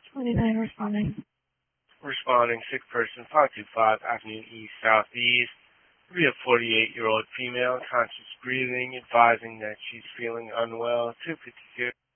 29 responding. Responding, sick person, 525 Avenue East Southeast. We have 48-year-old female, conscious breathing, advising that she's feeling unwell, 252.